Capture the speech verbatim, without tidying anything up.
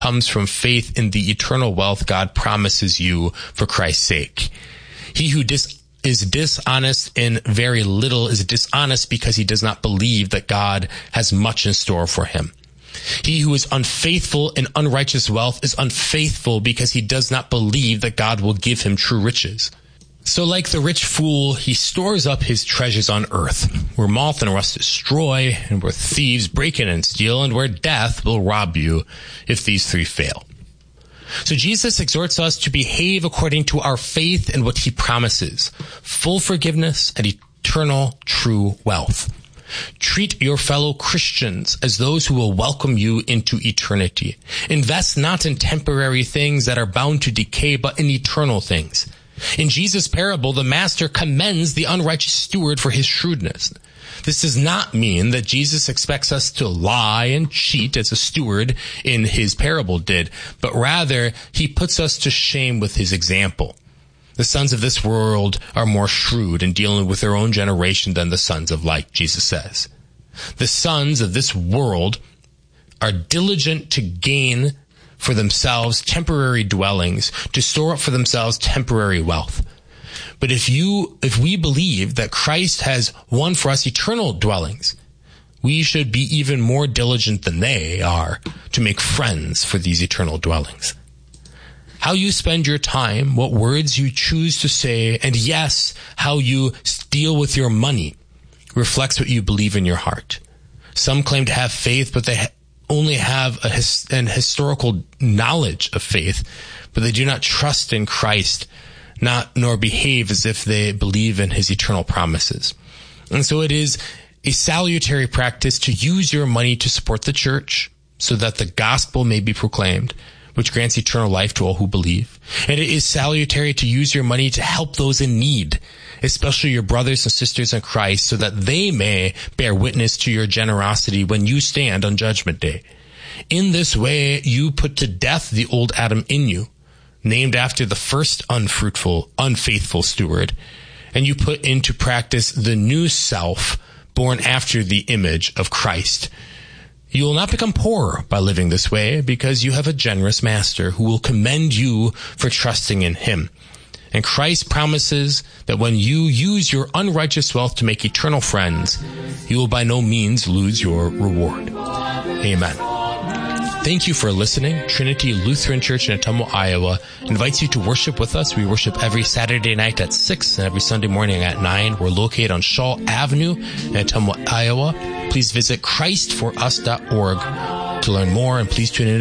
comes from faith in the eternal wealth God promises you for Christ's sake. He who dis- is dishonest in very little is dishonest because he does not believe that God has much in store for him. He who is unfaithful in unrighteous wealth is unfaithful because he does not believe that God will give him true riches. So like the rich fool, he stores up his treasures on earth, where moth and rust destroy, and where thieves break in and steal, and where death will rob you if these three fail. So Jesus exhorts us to behave according to our faith in what he promises: full forgiveness and eternal true wealth. Treat your fellow Christians as those who will welcome you into eternity. Invest not in temporary things that are bound to decay, but in eternal things. In Jesus' parable, the master commends the unrighteous steward for his shrewdness. This does not mean that Jesus expects us to lie and cheat as a steward in his parable did, but rather he puts us to shame with his example. The sons of this world are more shrewd in dealing with their own generation than the sons of light, Jesus says. The sons of this world are diligent to gain for themselves temporary dwellings, to store up for themselves temporary wealth. But if you, if we believe that Christ has won for us eternal dwellings, we should be even more diligent than they are to make friends for these eternal dwellings. How you spend your time, what words you choose to say, and yes, how you deal with your money reflects what you believe in your heart. Some claim to have faith, but they only have a his, an historical knowledge of faith, but they do not trust in Christ, not nor behave as if they believe in his eternal promises. And so it is a salutary practice to use your money to support the church so that the gospel may be proclaimed, which grants eternal life to all who believe. And it is salutary to use your money to help those in need, especially your brothers and sisters in Christ, so that they may bear witness to your generosity when you stand on Judgment Day. In this way, you put to death the old Adam in you, named after the first unfruitful, unfaithful steward, and you put into practice the new self born after the image of Christ. You will not become poor by living this way because you have a generous master who will commend you for trusting in him. And Christ promises that when you use your unrighteous wealth to make eternal friends, you will by no means lose your reward. Amen. Thank you for listening. Trinity Lutheran Church in Ottumwa, Iowa invites you to worship with us. We worship every Saturday night at six and every Sunday morning at nine. We're located on Shaw Avenue in Ottumwa, Iowa. Please visit christ for us dot org to learn more, and please tune in